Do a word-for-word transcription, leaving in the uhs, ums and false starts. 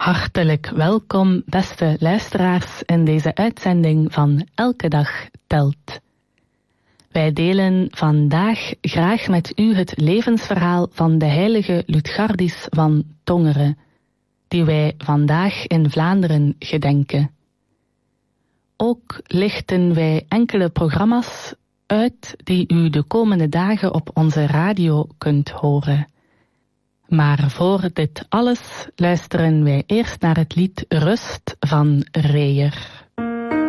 Hartelijk welkom, beste luisteraars, in deze uitzending van Elke Dag Telt. Wij delen vandaag graag met u het levensverhaal van de heilige Lutgardis van Tongeren, die wij vandaag in Vlaanderen gedenken. Ook lichten wij enkele programma's uit die u de komende dagen op onze radio kunt horen. Maar voor dit alles luisteren wij eerst naar het lied Rust van Reyer.